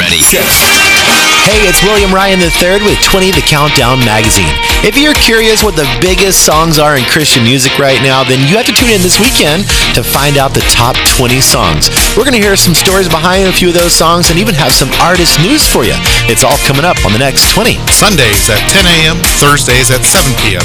ready. 6. Hey, it's William Ryan III with 20, The Countdown Magazine. If you're curious what the biggest songs are in Christian music right now, then you have to tune in this weekend to find out the top 20 songs. We're going to hear some stories behind a few of those songs and even have some artist news for you. It's all coming up on the next 20. Sundays at 10 a.m., Thursdays at 7 p.m.,